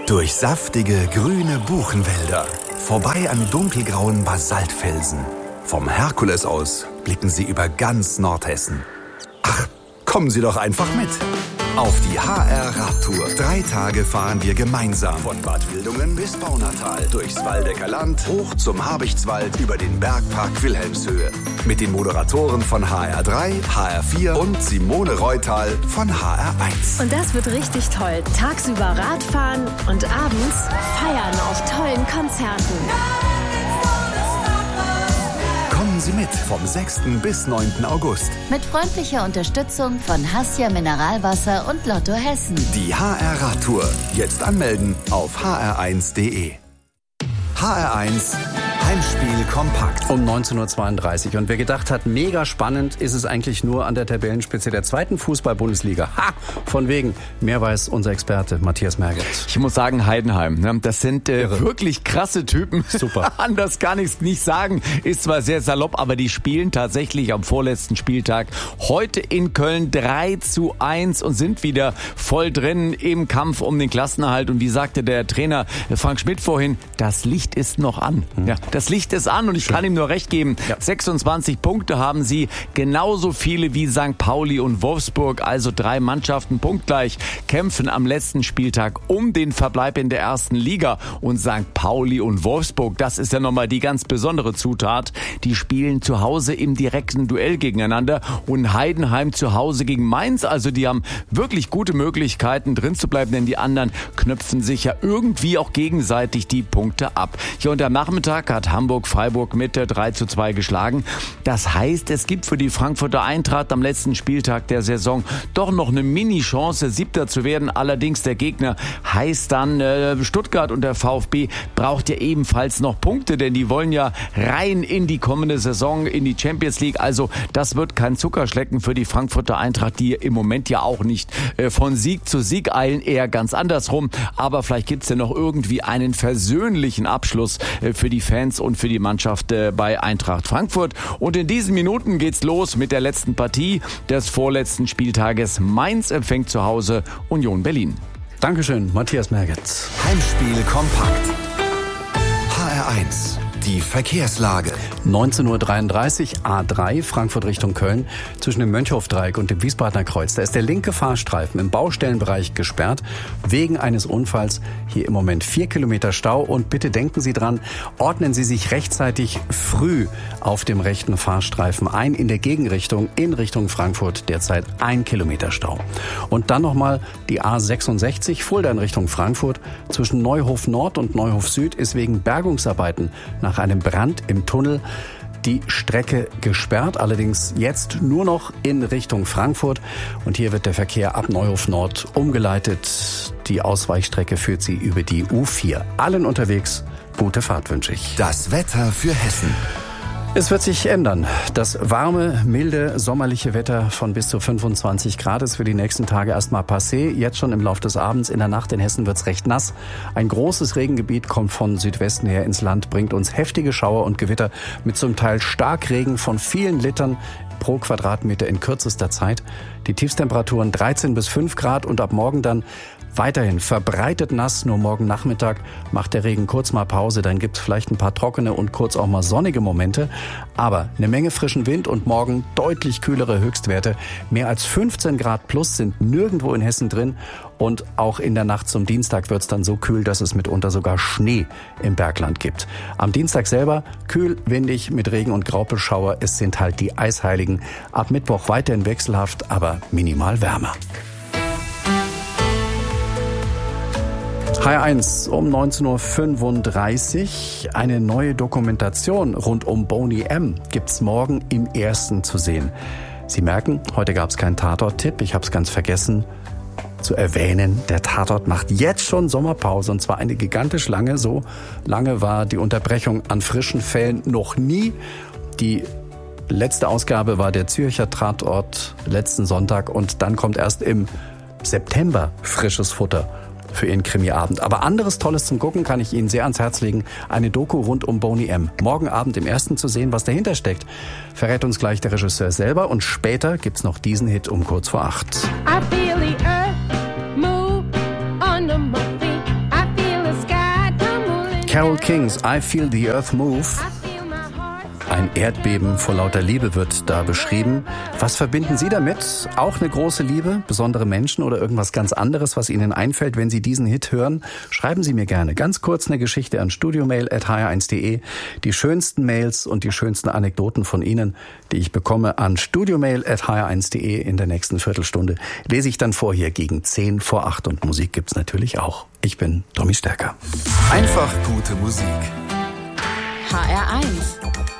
Durch saftige, grüne Buchenwälder, vorbei an dunkelgrauen Basaltfelsen. Vom Herkules aus blicken Sie über ganz Nordhessen. Ach, kommen Sie doch einfach mit. Auf die HR-Radtour. 3 Tage fahren wir gemeinsam. Von Bad Wildungen bis Baunatal. Durchs Waldecker Land, hoch zum Habichtswald, über den Bergpark Wilhelmshöhe. Mit den Moderatoren von HR3, HR4 und Simone Reutal von HR1. Und das wird richtig toll. Tagsüber Radfahren und abends feiern auf tollen Konzerten. Kommen Sie mit vom 6. bis 9. August. Mit freundlicher Unterstützung von Hassia Mineralwasser und Lotto Hessen. Die HR-Radtour. Jetzt anmelden auf hr1.de. HR1 Heimspiel kompakt. Um 19.32 Uhr. Und wer gedacht hat, mega spannend, ist es eigentlich nur an der Tabellenspitze der 2. Fußball-Bundesliga. Ha! Von wegen. Mehr weiß unser Experte Matthias Merget. Ich muss sagen, Heidenheim, ne? Das sind wirklich krasse Typen. Super. Anders kann ich es nicht sagen. Ist zwar sehr salopp, aber die spielen tatsächlich am vorletzten Spieltag heute in Köln 3:1 und sind wieder voll drin im Kampf um den Klassenerhalt. Und wie sagte der Trainer Frank Schmidt vorhin, das Licht ist noch an. Ja, das Licht ist an und ich kann ihm nur recht geben. Ja. 26 Punkte haben sie, genauso viele wie St. Pauli und Wolfsburg, also 3 Mannschaften punktgleich, kämpfen am letzten Spieltag um den Verbleib in der ersten Liga. Und St. Pauli und Wolfsburg, das ist ja nochmal die ganz besondere Zutat, die spielen zu Hause im direkten Duell gegeneinander und Heidenheim zu Hause gegen Mainz. Also die haben wirklich gute Möglichkeiten drin zu bleiben, denn die anderen knöpfen sich ja irgendwie auch gegenseitig die Punkte ab. Hier und am Nachmittag hat Hamburg Freiburg mit 3:2 geschlagen. Das heißt, es gibt für die Frankfurter Eintracht am letzten Spieltag der Saison doch noch eine Mini-Chance, 7. zu werden. Allerdings der Gegner heißt dann Stuttgart und der VfB braucht ja ebenfalls noch Punkte, denn die wollen ja rein in die kommende Saison, in die Champions League. Also das wird kein Zuckerschlecken für die Frankfurter Eintracht, die im Moment ja auch nicht von Sieg zu Sieg eilen, eher ganz andersrum. Aber vielleicht gibt es ja noch irgendwie einen versöhnlichen Abschluss für die Fans und für die Mannschaft bei Eintracht Frankfurt. Und in diesen Minuten geht's los mit der letzten Partie des vorletzten Spieltages. Mainz empfängt zu Hause Union Berlin. Dankeschön, Matthias Merget. Heimspiel kompakt. HR1. Die Verkehrslage. 19.33 Uhr, A3, Frankfurt Richtung Köln, zwischen dem Mönchhofdreieck und dem Wiesbadener Kreuz. Da ist der linke Fahrstreifen im Baustellenbereich gesperrt, wegen eines Unfalls. Hier im Moment 4 Kilometer Stau. Und bitte denken Sie dran, ordnen Sie sich rechtzeitig früh auf dem rechten Fahrstreifen ein. In der Gegenrichtung, in Richtung Frankfurt, derzeit 1 Kilometer Stau. Und dann nochmal die A66, Fulda in Richtung Frankfurt. Zwischen Neuhof Nord und Neuhof Süd ist wegen Bergungsarbeiten nach einem Brand im Tunnel die Strecke gesperrt, allerdings jetzt nur noch in Richtung Frankfurt. Und hier wird der Verkehr ab Neuhof Nord umgeleitet. Die Ausweichstrecke führt sie über die U4. Allen unterwegs gute Fahrt wünsche ich. Das Wetter für Hessen. Es wird sich ändern. Das warme, milde, sommerliche Wetter von bis zu 25 Grad ist für die nächsten Tage erstmal passé. Jetzt schon im Laufe des Abends, in der Nacht in Hessen wird's recht nass. Ein großes Regengebiet kommt von Südwesten her ins Land, bringt uns heftige Schauer und Gewitter mit zum Teil Starkregen von vielen Litern pro Quadratmeter in kürzester Zeit. Die Tiefstemperaturen 13 bis 5 Grad und ab morgen dann weiterhin verbreitet nass. Nur morgen Nachmittag macht der Regen kurz mal Pause. Dann gibt's vielleicht ein paar trockene und kurz auch mal sonnige Momente. Aber eine Menge frischen Wind und morgen deutlich kühlere Höchstwerte. Mehr als 15 Grad plus sind nirgendwo in Hessen drin. Und auch in der Nacht zum Dienstag wird's dann so kühl, dass es mitunter sogar Schnee im Bergland gibt. Am Dienstag selber kühl, windig mit Regen und Graupelschauer. Es sind halt die Eisheiligen. Ab Mittwoch weiterhin wechselhaft, aber minimal wärmer. HR1 um 19.35 Uhr. Eine neue Dokumentation rund um Boney M. gibt's morgen im Ersten zu sehen. Sie merken, heute gab's keinen Tatort-Tipp. Ich hab's ganz vergessen zu erwähnen. Der Tatort macht jetzt schon Sommerpause und zwar eine gigantisch lange. So lange war die Unterbrechung an frischen Fällen noch nie. Die letzte Ausgabe war der Zürcher Tatort letzten Sonntag und dann kommt erst im September frisches Futter für Ihren Krimiabend. Aber anderes Tolles zum Gucken kann ich Ihnen sehr ans Herz legen. Eine Doku rund um Boney M. Morgen Abend im Ersten zu sehen, was dahinter steckt, verrät uns gleich der Regisseur selber. Und später gibt's noch diesen Hit um kurz vor 8. I feel the earth move under my feet. I feel Carole Kings I Feel the Earth Move. Ein Erdbeben vor lauter Liebe wird da beschrieben. Was verbinden Sie damit? Auch eine große Liebe, besondere Menschen oder irgendwas ganz anderes, was Ihnen einfällt, wenn Sie diesen Hit hören? Schreiben Sie mir gerne ganz kurz eine Geschichte an studiomail@hr1.de. Die schönsten Mails und die schönsten Anekdoten von Ihnen, die ich bekomme, an studiomail@hr1.de in der nächsten Viertelstunde. Lese ich dann vor hier gegen 10 vor 8 und Musik gibt's natürlich auch. Ich bin Tommy Stärker. Einfach gute Musik. HR1